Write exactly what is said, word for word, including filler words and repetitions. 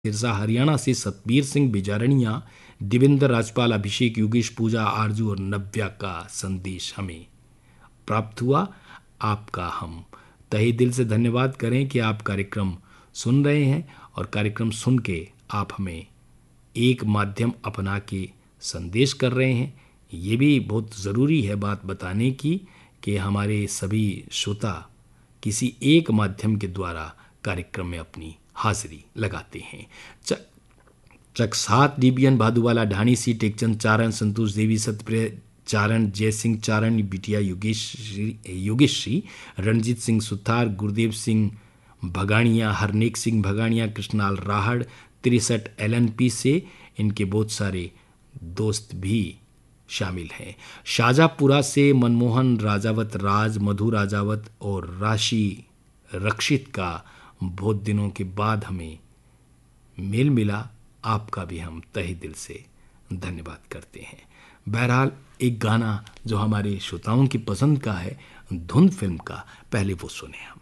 सिरसा हरियाणा से सतबीर सिंह बिजारनिया, देवेंद्र राजपाल, अभिषेक, योगेश, पूजा, आरजू और नव्या का संदेश हमें प्राप्त हुआ। आपका हम तहे दिल से धन्यवाद करें कि आप कार्यक्रम सुन रहे हैं और कार्यक्रम सुन के आप हमें एक माध्यम अपना के संदेश कर रहे हैं। ये भी बहुत ज़रूरी है बात बताने की कि हमारे सभी श्रोता किसी एक माध्यम के द्वारा कार्यक्रम में अपनी हाजिरी लगाते हैं। च चकसात, डीबीएन, भादुवाला, ढाणी सी, टेकचंद चारण, संतोष देवी, सत्यप्रिय चारण, जयसिंह चारण, बिटिया योगेश योगेश्री, रणजीत सिंह सुथार, गुरुदेव सिंह भगाड़िया, हरनेक सिंह भगाड़िया, कृष्णाल राहड़, तिरसठ एलएनपी से इनके बहुत सारे दोस्त भी शामिल हैं। शाहजहाँपुरा से मनमोहन राजावत, राज, मधु राजावत और राशि रक्षित का बहुत दिनों के बाद हमें मेल मिला। आपका भी हम तहे दिल से धन्यवाद करते हैं। बहरहाल एक गाना जो हमारे श्रोताओं की पसंद का है, धुन फिल्म का, पहले वो सुने हम।